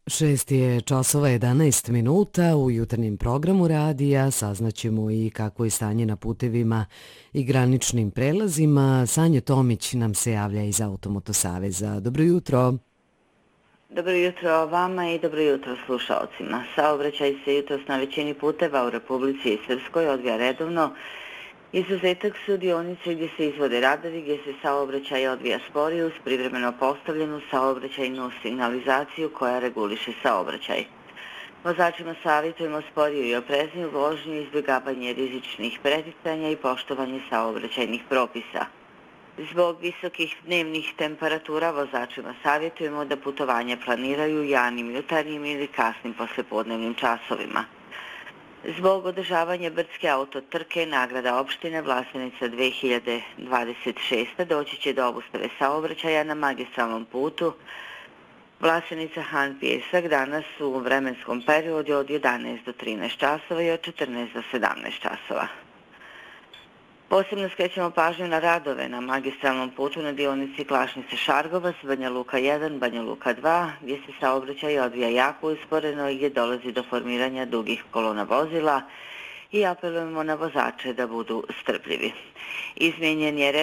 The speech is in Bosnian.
6:11 u jutarnjem programu radija. Saznaćemo i kako je stanje na putevima i graničnim prelazima. Sanja Tomić nam se javlja iz Automoto Saveza. Dobro jutro. Dobro jutro vama i dobro jutro slušalcima. Saobraćaj se jutros na većini puteva u Republici Srpskoj odvija redovno. Izuzetak su dionice gdje se izvode radovi, gdje se saobraćaj odvija sporije uz privremeno postavljenu saobraćajnu signalizaciju koja reguliše saobraćaj. Vozačima savjetujemo sporiju i oprezniju vožnju, izbjegavanje rizičnih preticanja i poštovanje saobraćajnih propisa. Zbog visokih dnevnih temperatura vozačima savjetujemo da putovanje planiraju ranim jutarnjim ili kasnim poslijepodnevnim časovima. Zbog održavanja brdske autotrke nagrada opštine Vlasenica 2026. doći će do obustave saobraćaja na magistralnom putu Vlasenica-Han Pjesak danas u vremenskom periodu od 11 do 13 časova i od 14 do 17 časova. Posebno skrećemo pažnju na radove na magistralnom putu na dionici Klašnice-Šargovac, Banja Luka 1, Banja Luka 2, gdje se saobraćaj odvija jako usporeno i gdje dolazi do formiranja dugih kolona vozila i apelujemo na vozače da budu strpljivi. Izmijenjen je